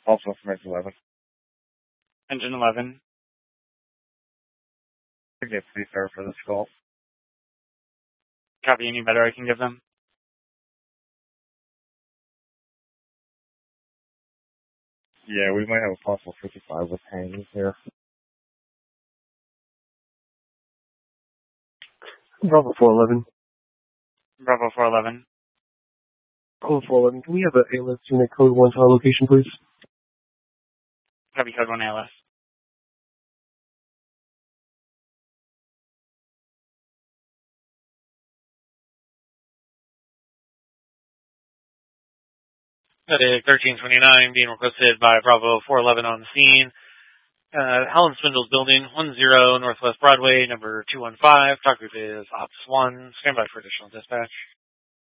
Also from Engine 11. Engine 11. I think it's fair for this call. Copy, any better I can give them? Yeah, we might have a possible 55 with hanging here. Bravo 411. Bravo 411. Bravo 411, can we have an ALS unit code 1 to our location, please? Copy, code 1 ALS. That is 1329 being requested by Bravo 411 on the scene. Helen Spindle's building, 10 Northwest Broadway, number 215. Talk group is Ops 1. Stand by for additional dispatch.